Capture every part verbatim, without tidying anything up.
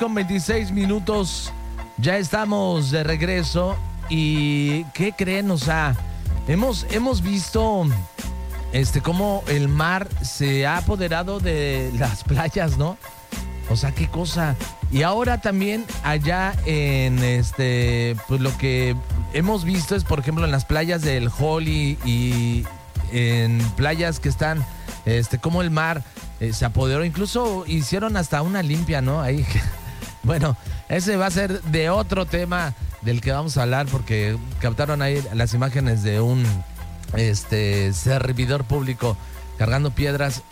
Con veintiséis minutos, ya estamos de regreso. ¿Y qué creen? O sea, hemos, hemos visto este, cómo el mar se ha apoderado de las playas, ¿no? O sea, qué cosa. Y ahora también allá en este, pues lo que hemos visto es, por ejemplo, en las playas del Holly y en playas que están, este, como el mar eh, se apoderó. Incluso hicieron hasta una limpia, ¿no? Ahí. Bueno, ese va a ser de otro tema del que vamos a hablar, porque captaron ahí las imágenes de un este servidor público cargando piedras.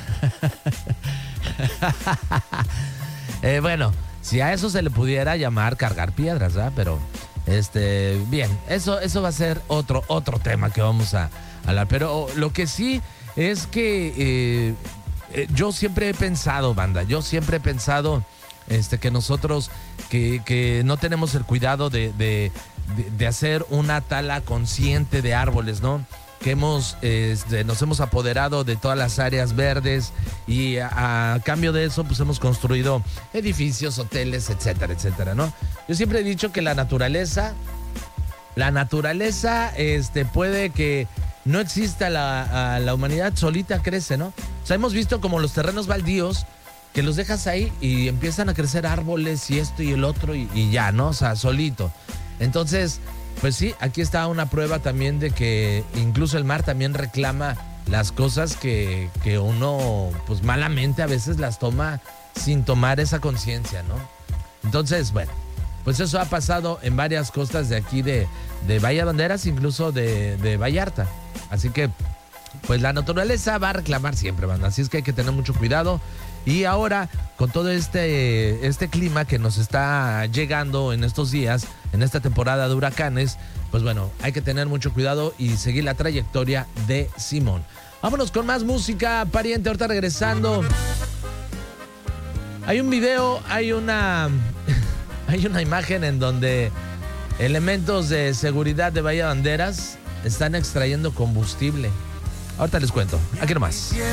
eh, bueno, si a eso se le pudiera llamar cargar piedras, ¿verdad? Pero este, bien, eso, eso va a ser otro, otro tema que vamos a hablar. Pero lo que sí es que eh, eh, yo siempre he pensado, banda, yo siempre he pensado Este, que nosotros que, que no tenemos el cuidado de, de, de, de hacer una tala consciente de árboles, ¿no? Que hemos, este, nos hemos apoderado de todas las áreas verdes y a, a cambio de eso pues hemos construido edificios, hoteles, etcétera, etcétera, ¿no? Yo siempre he dicho que la naturaleza, la naturaleza este, puede que no exista la, la humanidad, solita crece, ¿no? O sea, hemos visto como los terrenos baldíos que los dejas ahí y empiezan a crecer árboles y esto y el otro y, y ya, ¿no? O sea, solito. Entonces, pues sí, aquí está una prueba también de que incluso el mar también reclama las cosas que, que uno, pues malamente a veces las toma sin tomar esa conciencia, ¿no? Entonces, bueno, pues eso ha pasado en varias costas de aquí de, de Bahía Banderas, incluso de, de Vallarta. Así que, pues la naturaleza va a reclamar siempre, banda. Así es que hay que tener mucho cuidado. Y ahora, con todo este, este clima que nos está llegando en estos días, en esta temporada de huracanes, pues bueno, hay que tener mucho cuidado y seguir la trayectoria de Simón. Vámonos con más música, pariente, ahorita regresando. Hay un video, hay una, hay una imagen en donde elementos de seguridad de Bahía Banderas están extrayendo combustible. Ahorita les cuento, aquí nomás.